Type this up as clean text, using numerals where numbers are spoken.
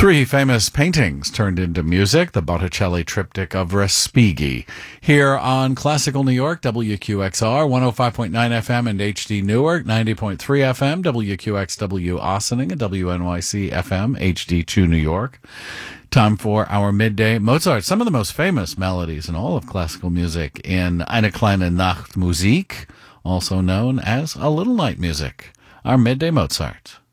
Three famous paintings turned into music, the Botticelli triptych of Respighi. Here on Classical New York, WQXR, 105.9 FM and HD Newark, 90.3 FM, WQXW Ossining, and WNYC FM, HD2 New York. Time for our midday Mozart. Some of the most famous melodies in all of classical music in Eine kleine Nachtmusik, also known as a little night music. Our midday Mozart.